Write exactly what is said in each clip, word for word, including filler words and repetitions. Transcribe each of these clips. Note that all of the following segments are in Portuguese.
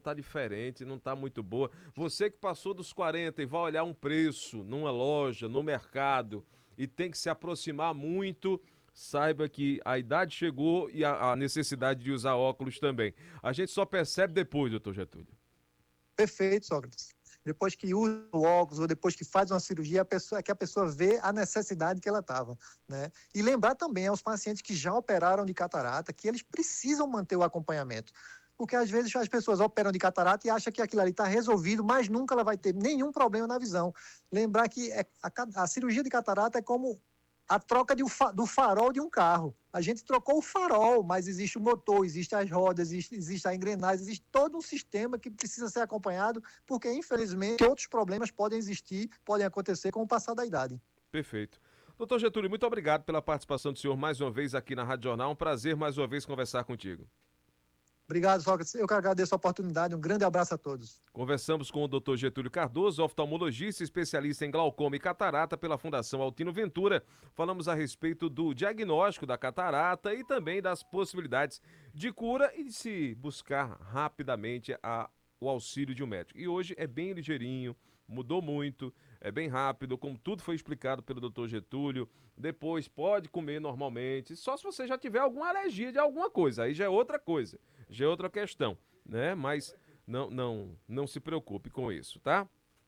tá diferente, não tá muito boa. Você que passou dos quarenta e vai olhar um preço numa loja, no mercado, e tem que se aproximar muito, saiba que a idade chegou e a, a necessidade de usar óculos também. A gente só percebe depois, doutor Getúlio. Perfeito, Sócrates. Depois que usa o óculos ou depois que faz uma cirurgia, a pessoa, é que a pessoa vê a necessidade que ela estava, né? E lembrar também aos pacientes que já operaram de catarata que eles precisam manter o acompanhamento. Porque às vezes as pessoas operam de catarata e acham que aquilo ali está resolvido, mas nunca ela vai ter nenhum problema na visão. Lembrar que é, a, a cirurgia de catarata é como a troca de, do farol de um carro. A gente trocou o farol, mas existe o motor, existe as rodas, existe, existe a engrenagem, existe todo um sistema que precisa ser acompanhado, porque, infelizmente, outros problemas podem existir, podem acontecer com o passar da idade. Perfeito. Doutor Getúlio, muito obrigado pela participação do senhor mais uma vez aqui na Rádio Jornal. Um prazer mais uma vez conversar contigo. Obrigado, Sócrates. Eu que agradeço a oportunidade. Um grande abraço a todos. Conversamos com o doutor Getúlio Cardoso, oftalmologista, especialista em glaucoma e catarata pela Fundação Altino Ventura. Falamos a respeito do diagnóstico da catarata e também das possibilidades de cura e de se buscar rapidamente a, o auxílio de um médico. E hoje é bem ligeirinho, mudou muito, é bem rápido, como tudo foi explicado pelo doutor Getúlio. Depois pode comer normalmente, só se você já tiver alguma alergia de alguma coisa, aí já é outra coisa. Já é outra questão, né? Mas não, não, não se preocupe com isso, tá?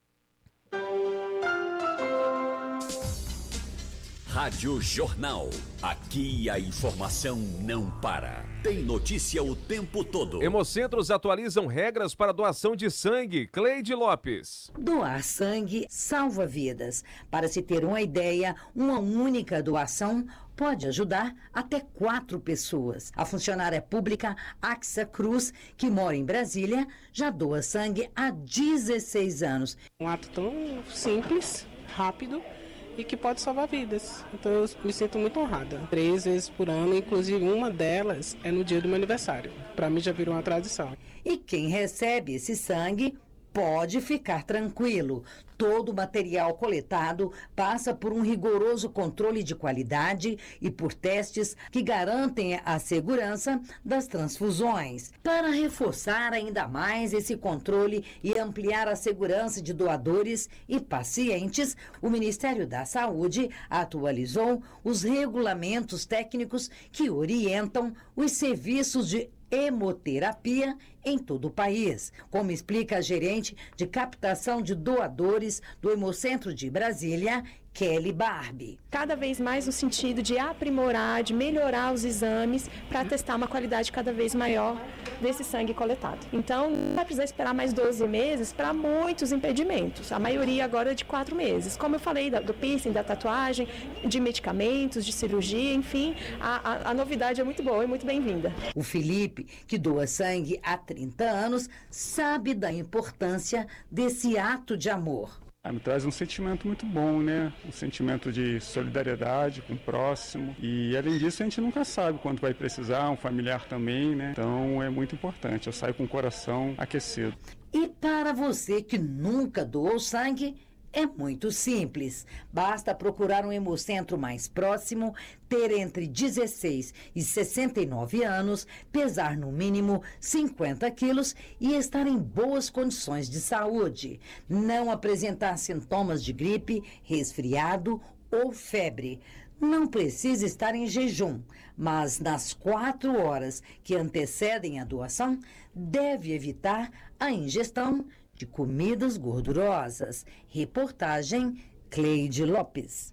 Rádio Jornal. Aqui a informação não para. Tem notícia o tempo todo. Hemocentros atualizam regras para doação de sangue. Cleide Lopes. Doar sangue salva vidas. Para se ter uma ideia, uma única doação pode ajudar até quatro pessoas. A funcionária pública Axa Cruz, que mora em Brasília, já doa sangue há dezesseis anos. Um ato tão simples, rápido e que pode salvar vidas. Então eu me sinto muito honrada. Três vezes por ano, inclusive uma delas é no dia do meu aniversário. Para mim já virou uma tradição. E quem recebe esse sangue pode ficar tranquilo. Todo o material coletado passa por um rigoroso controle de qualidade e por testes que garantem a segurança das transfusões. Para reforçar ainda mais esse controle e ampliar a segurança de doadores e pacientes, o Ministério da Saúde atualizou os regulamentos técnicos que orientam os serviços de hemoterapia em todo o país, como explica a gerente de captação de doadores do Hemocentro de Brasília, Kelly Barbie. Cada vez mais no sentido de aprimorar, de melhorar os exames para testar uma qualidade cada vez maior desse sangue coletado. Então, não vai precisar esperar mais doze meses para muitos impedimentos. A maioria agora é de quatro meses. Como eu falei do piercing, da tatuagem, de medicamentos, de cirurgia, enfim, a, a, a novidade é muito boa e muito bem-vinda. O Felipe, que doa sangue há trinta anos, sabe da importância desse ato de amor. Ah, me traz um sentimento muito bom, né? Um sentimento de solidariedade com o próximo. E, além disso, a gente nunca sabe quando vai precisar, um familiar também, né? Então, é muito importante. Eu saio com o coração aquecido. E para você que nunca doou sangue, é muito simples. Basta procurar um hemocentro mais próximo, ter entre dezesseis e sessenta e nove anos, pesar no mínimo cinquenta quilos e estar em boas condições de saúde. Não apresentar sintomas de gripe, resfriado ou febre. Não precisa estar em jejum, mas nas quatro horas que antecedem a doação, deve evitar a ingestão de comidas gordurosas. Reportagem Cleide Lopes.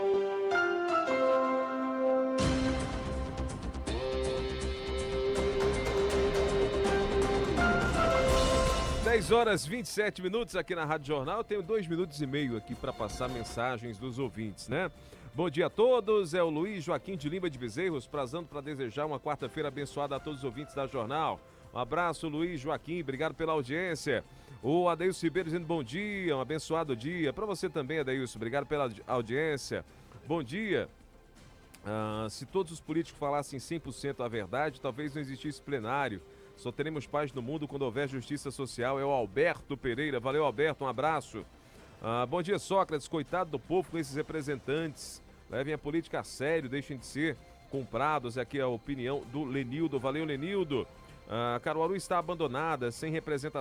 dez horas e vinte e sete minutos aqui na Rádio Jornal. Eu tenho dois minutos e meio aqui para passar mensagens dos ouvintes, né? Bom dia a todos, é o Luiz Joaquim de Lima de Bezerros, prazando para desejar uma quarta-feira abençoada a todos os ouvintes da Jornal. Um abraço, Luiz Joaquim, obrigado pela audiência. O Adeilson Ribeiro dizendo bom dia, um abençoado dia. Para você também, Adeilson, obrigado pela audiência. Bom dia. Ah, se todos os políticos falassem cem por cento a verdade, talvez não existisse plenário. Só teremos paz no mundo quando houver justiça social. É o Alberto Pereira. Valeu, Alberto, um abraço. Ah, bom dia, Sócrates. Coitado do povo com esses representantes. Levem a política a sério, deixem de ser comprados. Aqui é a opinião do Lenildo. Valeu, Lenildo. Uh, Caruaru está abandonada, sem representação